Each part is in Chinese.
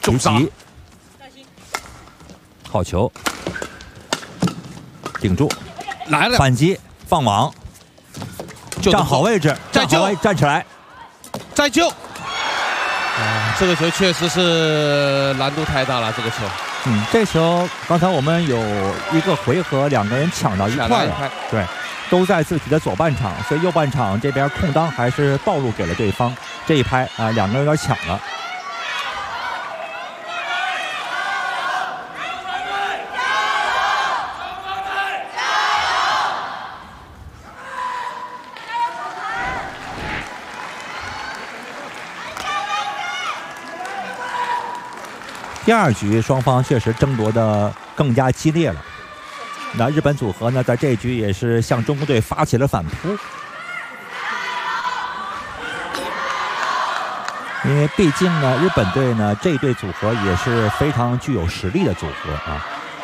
提及，好球，顶住， 来了， 反击，放网，站好位置， 再救， 站起来， 再救。这个球确实是难度太大了，这个球。 这球刚才我们有一个回合，2个人抢到一块了，对，都在自己的左半场，所以右半场这边空当还是暴露给了对方。这一拍啊，2个人有点抢了。第2局双方确实争夺的更加激烈了。那日本组合呢，在这一局也是向中国队发起了反扑，因为毕竟呢，日本队呢这一对组合也是非常具有实力的组合啊。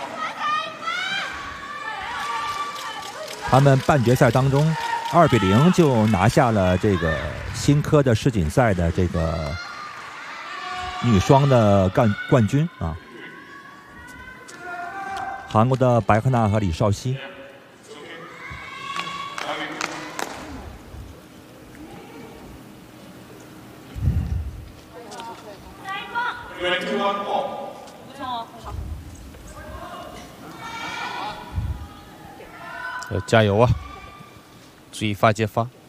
他们半决赛当中2-0就拿下了这个新科的世锦赛的这个女双的冠军啊，韩国的白赫娜和李绍熙。 加油啊！注意发接发。